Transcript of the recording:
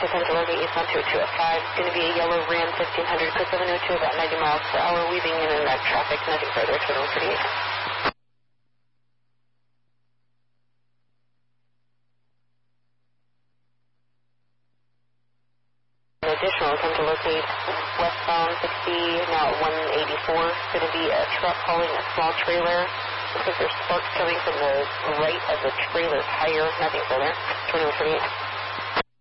attempt to locate eastbound 202 at 5. It's going to be a yellow Ram 1500, code 702, about 90 miles per hour, weaving in and out traffic, nothing further, 2138. Additional attempt to locate westbound 60, now at 184. It's going to be a truck hauling a small trailer. Looks like there's sparks coming from the right of the trailer tire. Nothing further. 2138.